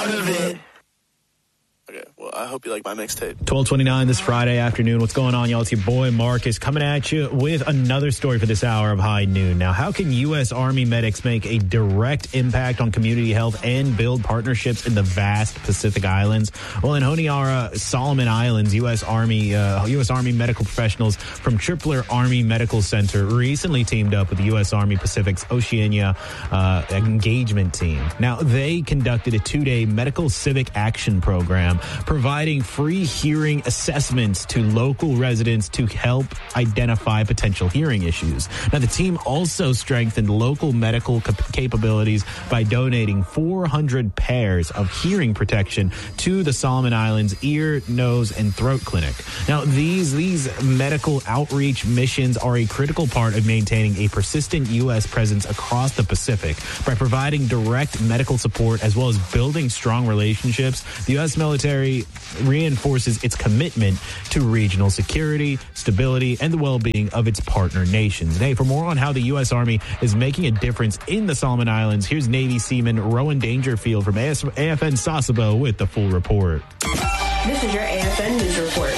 part of it. Okay, well, I hope you like my mixtape. 12:29 this Friday afternoon. What's going on, y'all? It's your boy Marcus coming at you with another story for this hour of High Noon. Now, how can U.S. Army medics make a direct impact on community health and build partnerships in the vast Pacific Islands? Well, in Honiara, Solomon Islands, U.S. Army medical professionals from Tripler Army Medical Center recently teamed up with the U.S. Army Pacific's Oceania engagement team. Now, they conducted a 2-day medical civic action program providing free hearing assessments to local residents to help identify potential hearing issues. Now, the team also strengthened local medical capabilities by donating 400 pairs of hearing protection to the Solomon Islands Ear, Nose, and Throat Clinic. Now, these medical outreach missions are a critical part of maintaining a persistent U.S. presence across the Pacific. By providing direct medical support as well as building strong relationships, the U.S. military reinforces its commitment to regional security, stability, and the well-being of its partner nations. And hey, for more on how the U.S. Army is making a difference in the Solomon Islands, here's Navy Seaman Rowan Dangerfield from AFN Sasebo with the full report. This is your AFN News Report.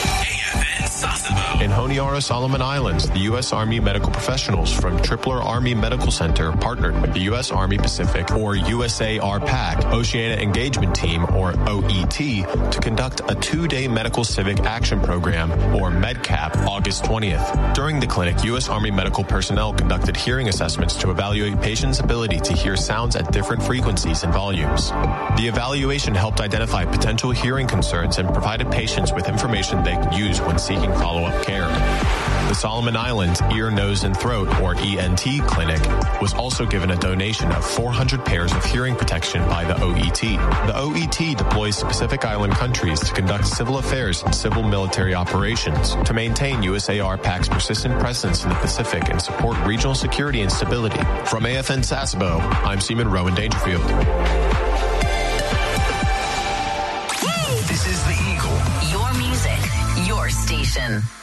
In Honiara, Solomon Islands, the U.S. Army medical professionals from Tripler Army Medical Center partnered with the U.S. Army Pacific, or USARPAC, Oceania Engagement Team, or OET, to conduct a 2-day medical civic action program, or MedCap, August 20th. During the clinic, U.S. Army medical personnel conducted hearing assessments to evaluate patients' ability to hear sounds at different frequencies and volumes. The evaluation helped identify potential hearing concerns and provided patients with information they could use when seeking follow-up care. The Solomon Islands Ear, Nose, and Throat, or ENT Clinic, was also given a donation of 400 pairs of hearing protection by the OET. The OET deploys to Pacific Island countries to conduct civil affairs and civil military operations, to maintain USARPAC's persistent presence in the Pacific and support regional security and stability. From AFN Sasebo, I'm Seaman Rowan Dangerfield. This is the Eagle. Your music, your station.